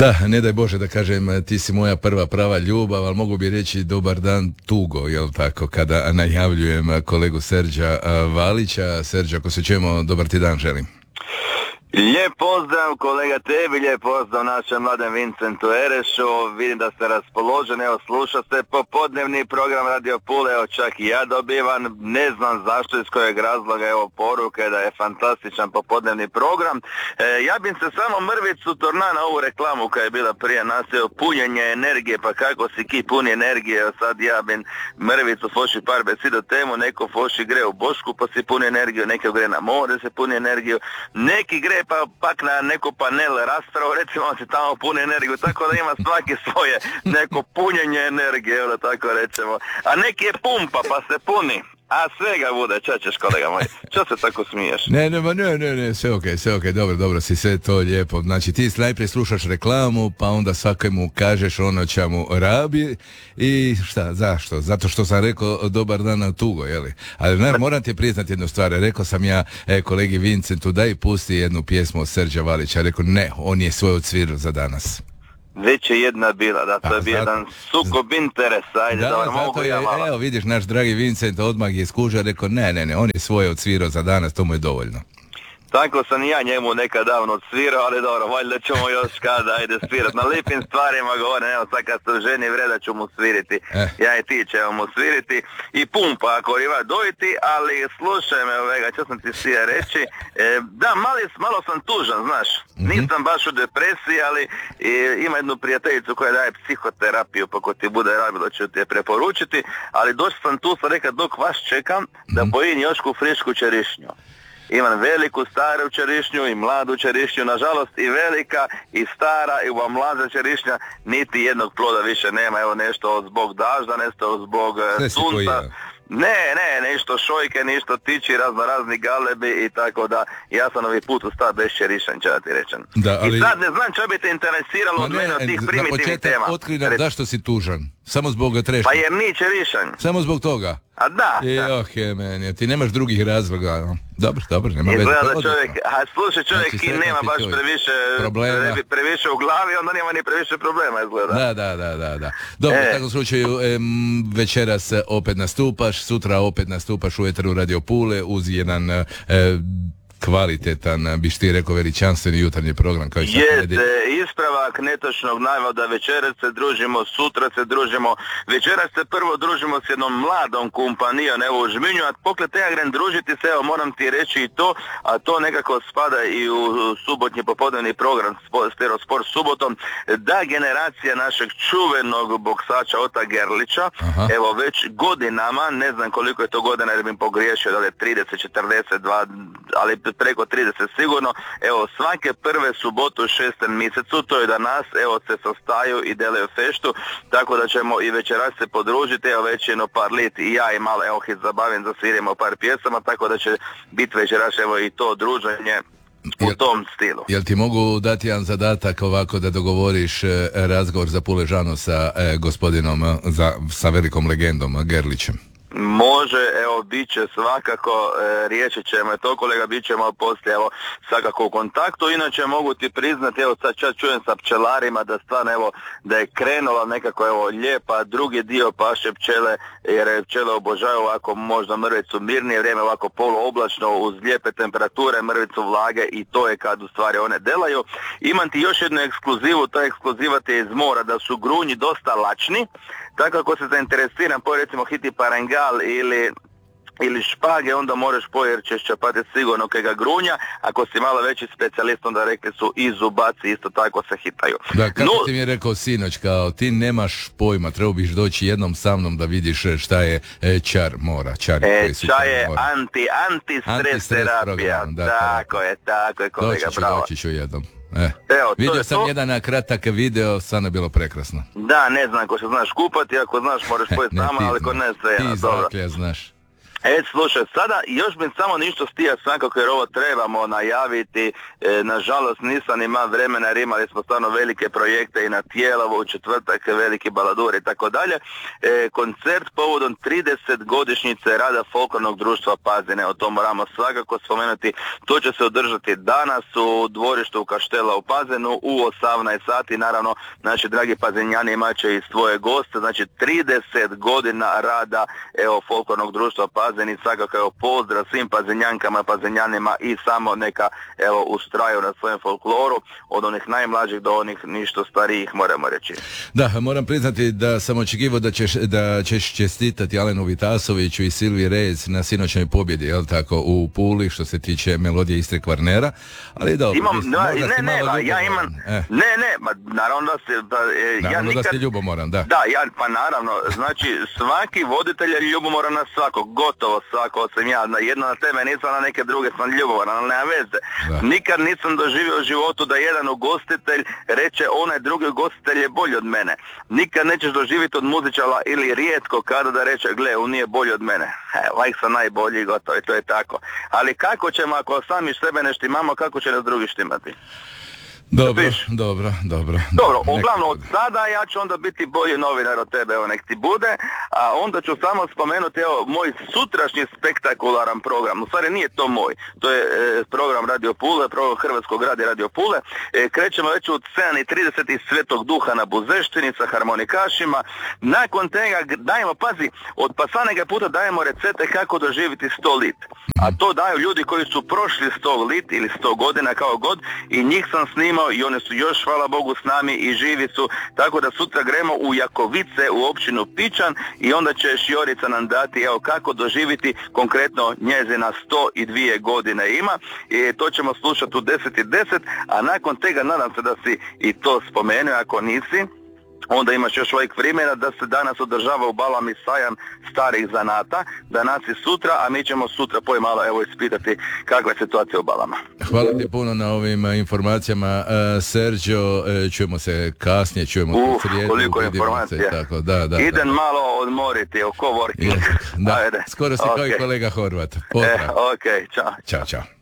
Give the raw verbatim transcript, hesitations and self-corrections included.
Da, ne daj Bože da kažem ti si moja prva prava ljubav, ali mogu bi reći dobar dan tugo, jel tako, kada najavljujem kolegu Serđa Valića. Serđa, ako se čujemo, dobar ti dan želim. Lijep pozdrav kolega tebi, lijep pozdrav našem mladem Vincentu Erešu, vidim da ste raspoloženi, evo sluša se popodnevni program Radio Pule, evo čak i ja dobivam, ne znam zašto, iz kojeg razloga, evo poruke da je fantastičan popodnevni program. E, ja bih se samo mrvicu torna na ovu reklamu koja je bila prije nas, evo punjenje energije, pa kako si ki puni energije, evo sad ja bih mrvicu foši par besido temu, neko foši gre u Bošku pa si puni energiju, neko gre na more se puni energiju, neki gre pa pak na neko panel raspravu, recimo on si tamo puni energiju, tako da ima svaki svoje neko punjenje energije, evo da tako rečemo. A neki je pumpa pa se puni. A svega bude, čačeš kolega moj, čo se tako smiješ? Ne, ne, ne, ne, ne, sve ok, sve ok, dobro, dobro si, sve to lijepo. Znači ti najprije slušaš reklamu, pa onda svakemu kažeš ono čemu rabi i šta, zašto? Zato što sam rekao dobar dan na tugo, jeli? Ali ne, moram ti priznati jednu stvar, rekao sam ja e, kolegi Vincentu daj pusti jednu pjesmu od Serđa Valića, rekao ne, on je svoj odsvirao za danas. Već je jedna bila, da to je bio jedan sukob interesa, ajde da, da vam mogu je, ja malo. Evo vidiš, naš dragi Vincent odmah je skužao, rekao ne, ne, ne, on je svoje odsvirao za danas, to mu je dovoljno. Tako sam i ja njemu nekad davno odsvirao, ali dobro, valjda ćemo još kada, ajde svirati. Na lipim stvarima govorim, evo sad kad se ženi vreda ću mu sviriti. Eh. Ja i ti ćemo mu sviriti. I pumpa ako riva dojiti, ali slušaj me ovega, čo sam ti sija reći. E, da, mali, malo sam tužan, znaš. Mm-hmm. Nisam baš u depresiji, ali e, ima jednu prijateljicu koja daje psihoterapiju, pa ko ti bude rabilo ću ti je preporučiti. Ali došao sam tu, sam rekao dok vas čekam, mm-hmm. da pojim jošku frišku čerišnju. Imam veliku staru čerišnju i mladu čerišnju, nažalost i velika i stara i ova mlada čerišnja niti jednog ploda više nema, evo nešto zbog dažda, nešto zbog Sve sunca. Ne, ne, nešto šojke, nešto tiči, razno razni galebi i tako da ja sam ovaj put ustao bez čerišan, će da ti rečem. Da, ali... I sad ne znam čo bi te interesiralo Ma od ne, mene od tih primitivnih tema. Otkri nam zašto si tužan, samo zbog trešnja. Pa jer ni čerišan. Samo zbog toga? A da, I, da. Oh, je, meni, ti nemaš drugih razloga. Dobro, dobro, nema veze. Izgleda čovjek, a slušaj čovjek znači, ki nema baš previše, previ, previše u glavi, onda nema ni previše problema, izgleda. Da, da, da, da. da. Dobro, e. u takvom slučaju em, večeras opet nastupaš, sutra opet nastupaš u Eteru Radio Pule uz jedan... E, kvalitetan, biš ti rekao veličanstveni jutarnji program. Kao Jeste, ispravak netočnog navoda, večeras se družimo, sutra se družimo, večeras se prvo družimo s jednom mladom kompanijom, evo u Žminju, a pokle ja grem družiti se, evo moram ti reći i to, a to nekako spada i u subotnji popodnevni program Stereo Sport subotom, da generacija našeg čuvenog boksača Ota Gerlića, Aha. evo već godinama, ne znam koliko je to godina jer bih pogriješio, da li je trideset, četrdeset dva, ali preko trideset sigurno, evo svake prve subotu u šestom mjesecu, to je danas, evo se sastaju i delaju feštu, tako da ćemo i večeras se podružiti, evo već jedno par lit i ja i malo, evo hit zabavim, zasvirimo par pjesama, tako da će biti večeras evo i to druženje u jel, tom stilu. Jel ti mogu dati jedan zadatak ovako da dogovoriš e, razgovor za Puležano sa e, gospodinom, e, za, sa velikom legendom Gerlićem? Može, evo, bit će svakako, e, riječi ćemo to, kolega, bit ćemo poslije, evo, svakako u kontaktu, inače mogu ti priznati, evo, sad čas čujem sa pčelarima da stvarno, evo, da je krenula nekako, evo, lijepa, drugi dio paše pčele, jer pčele obožaju ovako možda mrvicu mirnije vrijeme, ovako poluoblačno, uz lijepe temperature, mrvicu vlage i to je kad u stvari one delaju. Imam ti još jednu ekskluzivu, ta ekskluziva ti je iz mora, da su grunji dosta lačni, tako ako se zainteresiram, po recimo hiti parangal ili ili špage, onda možeš pojer ćeš čapati sigurno kega grunja, ako si malo veći specijalist, onda rekli su i zubaci isto tako se hitaju. Da, kako no, ti mi je rekao sinoć, kao ti nemaš pojma, trebao biš doći jednom sa mnom da vidiš šta je e, čar mora. Čar, e, čar je anti, anti-stres terapija, da, tako je, tako je kolega, doći ću, bravo. Doći ću jednom. E. Evo, vidio sam to. jedan kratak video, stvarno je bilo prekrasno. Da, ne znam ko se znaš kupati, ako znaš možeš pojeti sama, ali ko ne sve. Ti zaklja znaš. E, slušaj, sada još bi samo ništa stija svakako jer ovo trebamo najaviti, e, nažalost nisam imao vremena jer imali smo stvarno velike projekte i na Tijelovo u četvrtak, veliki baladur i tako dalje. E, koncert povodom trideset godišnjice rada folklornog društva Pazine, o tom moramo svakako spomenuti, to će se održati danas u dvorištu Kaštela u Pazinu u osamnaest sati, naravno naši dragi Pazinjani imat će i svoje goste, znači trideset godina rada evo folklornog društva Pazine. I svakako evo pozdrav svim Pazinjankama, Pazinjanima i samo neka evo ustraju na svojem folkloru od onih najmlađih do onih ništo starijih, moramo reći. Da, moram priznati da sam očekivao da ćeš, da ćeš čestitati Alenu Vitasoviću i Silvi Rez na sinoćnoj pobjedi, jel tako, u Puli što se tiče melodije Istre Kvarnera, ali dobro. Imam, da, ne, ne, ba, ja imam, eh. ne, ne, ma, naravno da se, da, e, naravno ja nikad, da si ljubomoran, da. Da, ja, pa naravno, znači svaki voditelj je ljubomoran na svakog, gotovo svako, osim ja, na jedno na tebe, nisam na neke druge, sam ljubomoran, ali nema veze. Da. Nikad nisam doživio u životu da jedan ugostitelj reče onaj drugi ugostitelj je bolji od mene. Nikad nećeš doživjeti od muzičala ili rijetko kada da reče, gle, on nije bolji od mene. E, lajk sam najbolji i gotovo, i to je tako. Ali kako ćemo, ako sami sebe ne štimamo, kako će nas drugi štimati? Dobro, dobro, dobro. Dobro, uglavnom od sada ja ću onda biti bolji novinar od tebe, evo nek ti bude, a onda ću samo spomenuti, evo, moj sutrašnji spektakularan program, u stvari nije to moj, to je e, program Radio Pule, program Hrvatskog radija Radio Pule, e, krećemo već od sedam i trideset iz Svetog Duha na Buzeštini sa harmonikašima, nakon tega dajemo, pazi, od pasanega puta dajemo recepte kako doživjeti sto lit, a to daju ljudi koji su prošli sto lit ili sto godina kao god i njih sam snimao i one su još, hvala Bogu, s nami i živi su, tako da sutra gremo u Jakovice u općinu Pičan i onda će Šjorica nam dati evo kako doživjeti konkretno njezina sto dva godine ima i to ćemo slušati u deset i deset, a nakon tega nadam se da si i to spomenuo, ako nisi onda imaš još ovih vremena da se danas održava u Balami sajam starih zanata, danas i sutra, a mi ćemo sutra poj malo evo ispitati kakva je situacija u Balama. Hvala ti puno na ovim informacijama, uh, Sergio, uh, čujemo se kasnije, čujemo Uf, se srijedu, koliko informacija. Tako, da, da, idem da. malo odmoriti, oko working. Da, Ajde. skoro si okay. kao i kolega Horvat. E, ok, čao. Ćao, čao.